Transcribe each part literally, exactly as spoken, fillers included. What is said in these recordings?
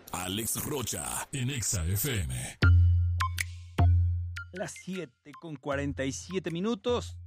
Alex Rocha en Exa F M. Las siete con cuarenta y siete minutos.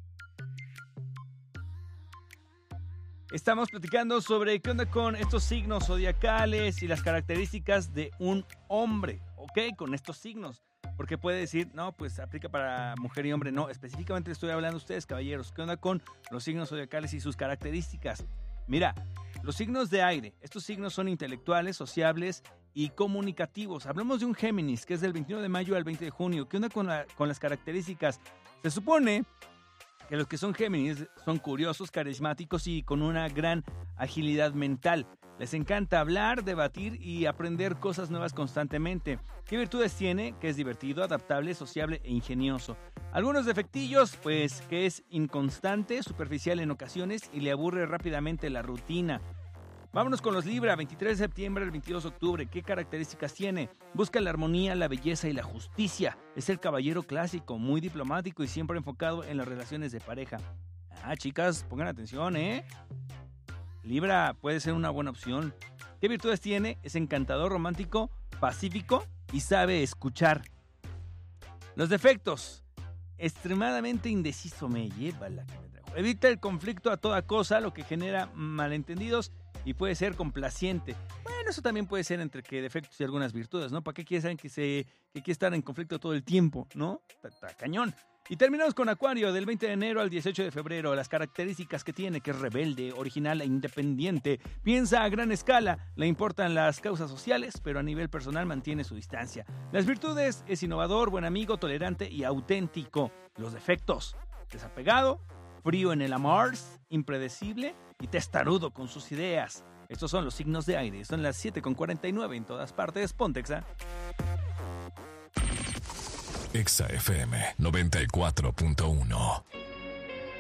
Estamos platicando sobre qué onda con estos signos zodiacales y las características de un hombre, ¿ok? Con estos signos. Porque puede decir, no, pues aplica para mujer y hombre. No, específicamente estoy hablando a ustedes, caballeros. ¿Qué onda con los signos zodiacales y sus características? Mira, los signos de aire. Estos signos son intelectuales, sociables y comunicativos. Hablamos de un Géminis, que es del veintiuno de mayo al veinte de junio. ¿Qué onda con, la, con las características? Se supone que los que son Géminis son curiosos, carismáticos y con una gran agilidad mental. Les encanta hablar, debatir y aprender cosas nuevas constantemente. ¿Qué virtudes tiene? Que es divertido, adaptable, sociable e ingenioso. Algunos defectillos, pues que es inconstante, superficial en ocasiones y le aburre rápidamente la rutina. Vámonos con los Libra, veintitrés de septiembre al veintidós de octubre. ¿Qué características tiene? Busca la armonía, la belleza y la justicia. Es el caballero clásico, muy diplomático y siempre enfocado en las relaciones de pareja. Ah, chicas, pongan atención, ¿eh? Libra puede ser una buena opción. ¿Qué virtudes tiene? Es encantador, romántico, pacífico y sabe escuchar. Los defectos. Extremadamente indeciso, me lleva la que me trajo. Evita el conflicto a toda cosa, lo que genera malentendidos y puede ser complaciente. Bueno, eso también puede ser entre que defectos y algunas virtudes, ¿no? ¿Para qué quieren que se que quiere estar en conflicto todo el tiempo, no? Está cañón. Y terminamos con Acuario, del veinte de enero al dieciocho de febrero. Las características que tiene, que es rebelde, original e independiente. Piensa a gran escala, le importan las causas sociales, pero a nivel personal mantiene su distancia. Las virtudes, es innovador, buen amigo, tolerante y auténtico. Los defectos, desapegado, frío en el amor, impredecible y testarudo con sus ideas. Estos son los signos de aire. Son las siete con cuarenta y nueve en todas partes. Ponte, Exa. Exa F M noventa y cuatro punto uno.